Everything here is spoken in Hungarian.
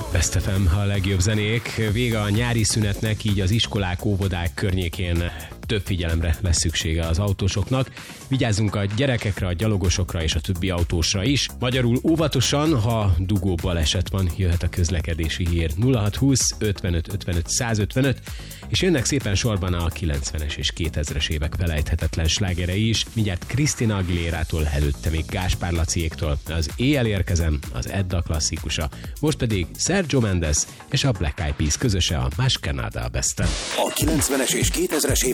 Best FM, a legjobb zenék. Vége a nyári szünetnek, így az iskolák, óvodák környékén több figyelemre lesz szüksége az autósoknak. Vigyázzunk a gyerekekre, a gyalogosokra és a többi autósra is. Magyarul óvatosan, ha dugó baleset van, jöhet a közlekedési hír. 0620 55 55 155, és jönnek szépen sorban a 90-es és 2000-es évek felejthetetlen slágerei is. Mindjárt Christina Aguilérától, előtte még Gáspár Laciéktól. Az Éjjel érkezem, az Edda klasszikusa. Most pedig Sergio Mendes és a Black Eyed Peas közöse a Más Canada Best-en. A 90-es és 2000-es